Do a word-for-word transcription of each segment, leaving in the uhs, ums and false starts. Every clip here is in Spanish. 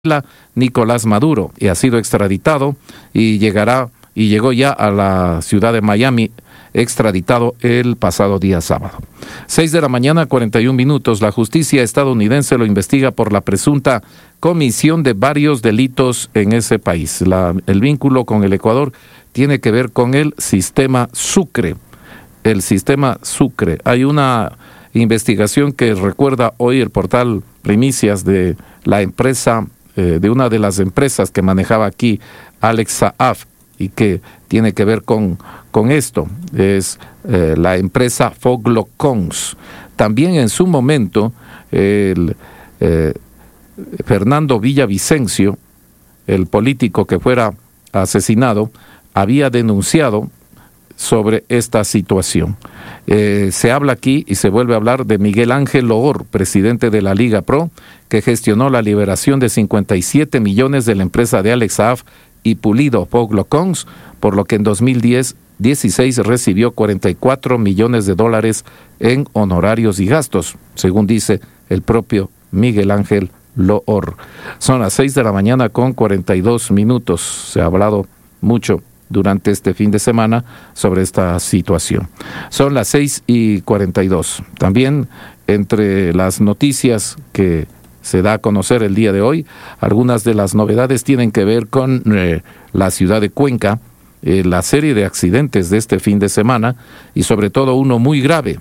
Nicolás Maduro, y ha sido extraditado y llegará y llegó ya a la ciudad de Miami, extraditado el pasado día sábado. Seis de la mañana, cuarenta y un minutos. La justicia estadounidense lo investiga por la presunta comisión de varios delitos en ese país. La, el vínculo con el Ecuador tiene que ver con el sistema Sucre. El sistema Sucre. Hay una investigación que recuerda hoy el portal Primicias de la empresa, eh, de una de las empresas que manejaba aquí Alex Saab, y que tiene que ver con, con esto. Es eh, la empresa Foglocons. También en su momento, el, eh, Fernando Villavicencio, el político que fuera asesinado, había denunciado sobre esta situación. Eh, se habla aquí y se vuelve a hablar de Miguel Ángel Loor, presidente de la Liga Pro, que gestionó la liberación de cincuenta y siete millones de la empresa de Alex Saab y Pulido Foglocons, por lo que en dos mil dieciséis recibió cuarenta y cuatro millones de dólares en honorarios y gastos, según dice el propio Miguel Ángel Loor. Son las seis de la mañana con cuarenta y dos minutos. Se ha hablado mucho durante este fin de semana sobre esta situación. Son las seis y cuarenta y dos. También entre las noticias que se da a conocer el día de hoy, algunas de las novedades tienen que ver con eh, la ciudad de Cuenca, eh, la serie de accidentes de este fin de semana y sobre todo uno muy grave.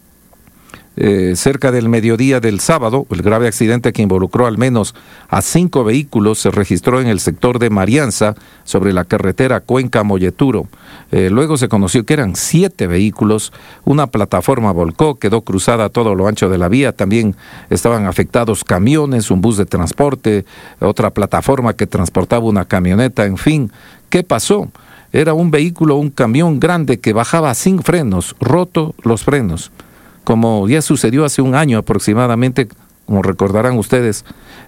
Eh, cerca del mediodía del sábado, el grave accidente que involucró al menos a cinco vehículos se registró en el sector de Marianza, sobre la carretera Cuenca-Molleturo. Eh, luego se conoció que eran siete vehículos, una plataforma volcó, quedó cruzada a todo lo ancho de la vía, también estaban afectados camiones, un bus de transporte, otra plataforma que transportaba una camioneta, en fin. ¿Qué pasó? Era un vehículo, un camión grande que bajaba sin frenos, roto los frenos, como ya sucedió hace un año aproximadamente, como recordarán ustedes,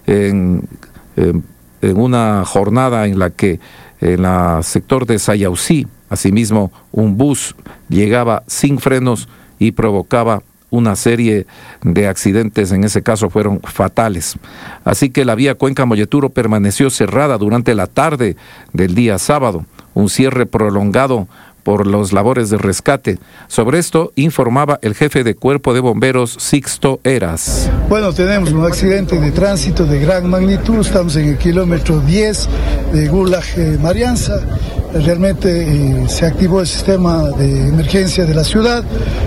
en, en, en una jornada en la que en el sector de Sayausí, asimismo, un bus llegaba sin frenos y provocaba una serie de accidentes, en ese caso fueron fatales. Así que la vía Cuenca-Molleturo permaneció cerrada durante la tarde del día sábado, un cierre prolongado por las labores de rescate. Sobre esto informaba el jefe de Cuerpo de Bomberos, Sixto Eras. Bueno, tenemos un accidente de tránsito de gran magnitud, estamos en el kilómetro diez de Gulag eh, Marianza. Realmente eh, se activó el sistema de emergencia de la ciudad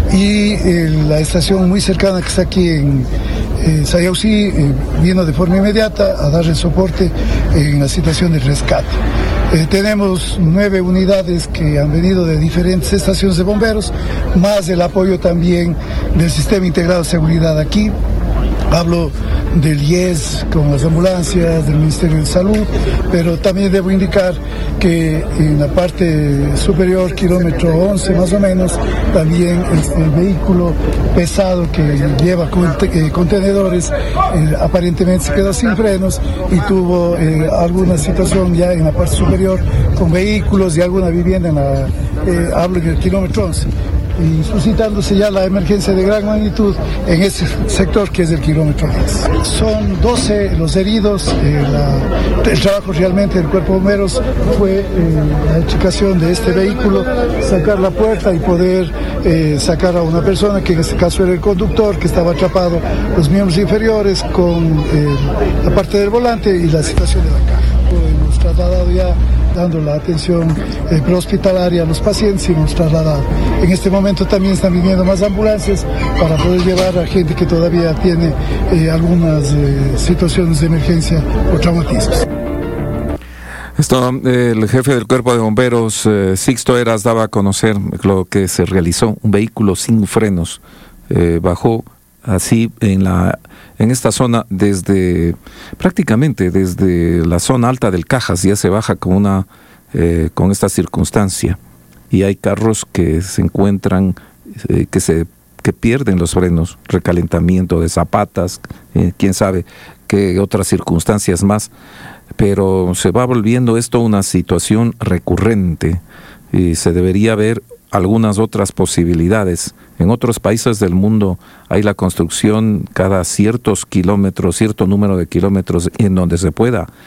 y eh, la estación muy cercana que está aquí en eh, Sayausí eh, vino de forma inmediata a darle soporte en la situación de rescate. Eh, tenemos nueve unidades que han venido de diferentes estaciones de bomberos, más el apoyo también del Sistema Integrado de Seguridad aquí. Hablo del I E S con las ambulancias, del Ministerio de Salud, pero también debo indicar que en la parte superior, kilómetro once más o menos, también el, el vehículo pesado que lleva contenedores eh, aparentemente se quedó sin frenos y tuvo eh, alguna situación ya en la parte superior con vehículos y alguna vivienda en la, eh, hablo en el kilómetro once. Y suscitándose ya la emergencia de gran magnitud en ese sector que es el kilómetro diez. Son doce los heridos, eh, la, el trabajo realmente del Cuerpo de Bomberos fue eh, la extricación de este vehículo, sacar la puerta y poder eh, sacar a una persona, que en este caso era el conductor, que estaba atrapado los miembros inferiores con eh, la parte del volante y la situación de la caja. Hemos trasladado ya, dando la atención eh, prehospitalaria a los pacientes y hemos trasladado. En este momento también están viniendo más ambulancias para poder llevar a gente que todavía tiene eh, algunas eh, situaciones de emergencia o traumatismos. Esto, eh, el jefe del Cuerpo de Bomberos, eh, Sixto Eras, daba a conocer lo que se realizó. Un vehículo sin frenos eh, bajó así en la en esta zona desde prácticamente desde la zona alta del Cajas, ya se baja con una eh, con esta circunstancia y hay carros que se encuentran eh, que se que pierden los frenos, recalentamiento de zapatas, eh, quién sabe qué otras circunstancias más, pero se va volviendo esto una situación recurrente y se debería ver algunas otras posibilidades. En otros países del mundo hay la construcción cada ciertos kilómetros, cierto número de kilómetros en donde se pueda